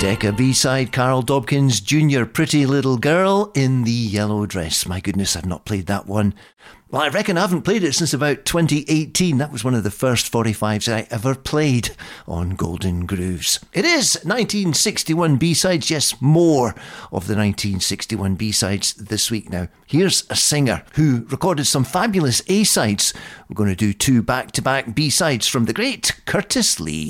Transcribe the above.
Decca B-side, Carl Dobkins Jr., Pretty Little Girl in the Yellow Dress. My goodness, I've not played that one. Well, I reckon I haven't played it since about 2018. That was one of the first 45s I ever played on Golden Grooves. It is 1961 B-sides, yes, more of the 1961 B-sides this week now. Here's a singer who recorded some fabulous A-sides. We're going to do two back-to-back B-sides from the great Curtis Lee.